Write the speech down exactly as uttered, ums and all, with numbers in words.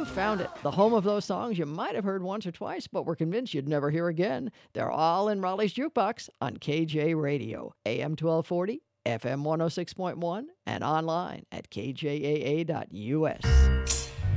you found it. The home of those songs you might have heard once or twice, but were convinced you'd never hear again. They're all in Raleigh's Jukebox on K J Radio, A M twelve forty, F M one oh six point one, and online at K J A A dot U S.